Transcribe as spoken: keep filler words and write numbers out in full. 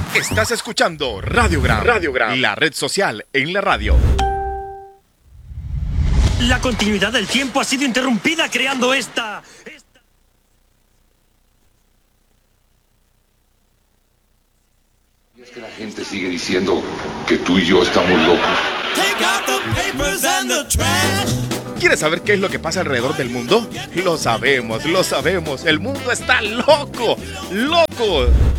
Estás escuchando Radiogram, Radiogram, la red social en la radio. La continuidad del tiempo ha sido interrumpida creando esta... esta... Y es que la gente sigue diciendo que tú y yo estamos locos. ¿Quieres saber qué es lo que pasa alrededor del mundo? Lo sabemos, lo sabemos. El mundo está loco, loco.